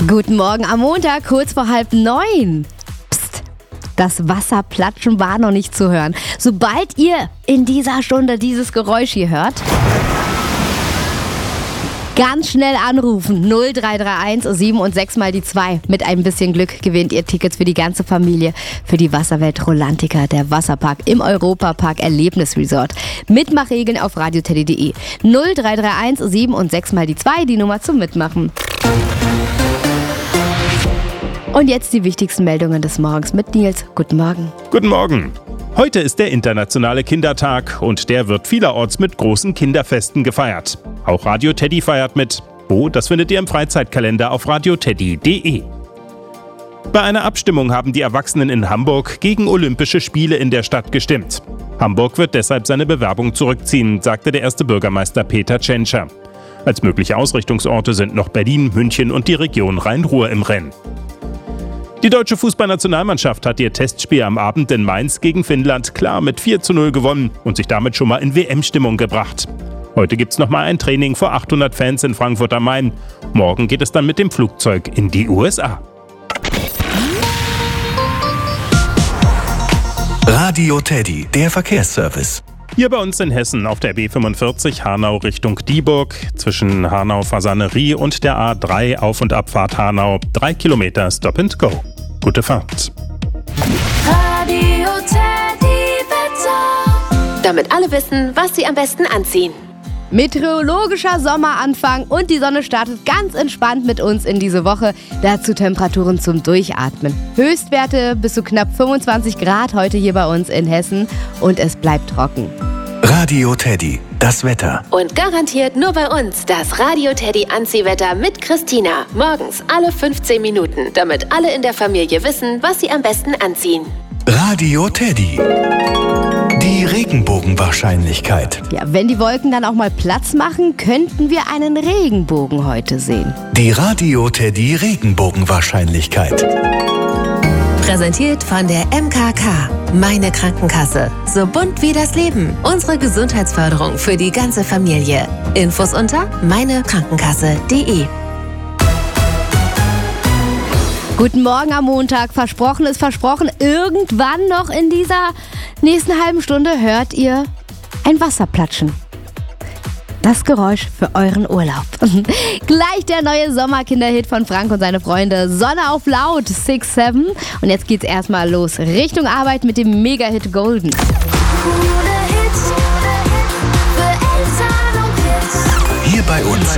Guten Morgen am Montag, kurz vor 8:30. Psst, das Wasserplatschen war noch nicht zu hören. Sobald ihr in dieser Stunde dieses Geräusch hier hört, ganz schnell anrufen. 0331 7 und 6 mal die 2. Mit ein bisschen Glück gewinnt ihr Tickets für die ganze Familie für die Wasserwelt Rolantica, der Wasserpark im Europapark Erlebnisresort. Mitmachregeln auf radioteddy.de. 0331 7 und 6 mal die 2, die Nummer zum Mitmachen. Und jetzt die wichtigsten Meldungen des Morgens mit Nils. Guten Morgen. Guten Morgen. Heute ist der internationale Kindertag und der wird vielerorts mit großen Kinderfesten gefeiert. Auch Radio Teddy feiert mit. Wo? Das findet ihr im Freizeitkalender auf radioteddy.de. Bei einer Abstimmung haben die Erwachsenen in Hamburg gegen Olympische Spiele in der Stadt gestimmt. Hamburg wird deshalb seine Bewerbung zurückziehen, sagte der erste Bürgermeister Peter Tschentscher. Als mögliche Ausrichtungsorte sind noch Berlin, München und die Region Rhein-Ruhr im Rennen. Die deutsche Fußballnationalmannschaft hat ihr Testspiel am Abend in Mainz gegen Finnland klar mit 4:0 gewonnen und sich damit schon mal in WM-Stimmung gebracht. Heute gibt's nochmal ein Training vor 800 Fans in Frankfurt am Main. Morgen geht es dann mit dem Flugzeug in die USA. Radio Teddy, der Verkehrsservice. Hier bei uns in Hessen auf der B45 Hanau Richtung Dieburg, zwischen Hanau-Fasanerie und der A3 Auf- und Abfahrt Hanau, 3 Kilometer Stop and Go. Gute Fahrt. Radio Teddy Wetter. Damit alle wissen, was sie am besten anziehen. Meteorologischer Sommeranfang und die Sonne startet ganz entspannt mit uns in diese Woche. Dazu Temperaturen zum Durchatmen. Höchstwerte bis zu knapp 25 Grad heute hier bei uns in Hessen und es bleibt trocken. Radio Teddy, das Wetter. Und garantiert nur bei uns das Radio Teddy Anziehwetter mit Christina. Morgens alle 15 Minuten, damit alle in der Familie wissen, was sie am besten anziehen. Radio Teddy. Die Regenbogenwahrscheinlichkeit. Ja, wenn die Wolken dann auch mal Platz machen, könnten wir einen Regenbogen heute sehen. Die Radio Teddy Regenbogenwahrscheinlichkeit. Präsentiert von der MKK. Meine Krankenkasse. So bunt wie das Leben. Unsere Gesundheitsförderung für die ganze Familie. Infos unter meinekrankenkasse.de. Guten Morgen am Montag. Versprochen ist versprochen. Irgendwann noch in dieser nächsten halben Stunde hört ihr ein Wasserplatschen. Das Geräusch für euren Urlaub. Gleich der neue Sommerkinderhit von Frank und seine Freunde. Sonne auf laut, 6-7. Und jetzt geht's erstmal los. Richtung Arbeit mit dem Mega-Hit Golden. Hier bei uns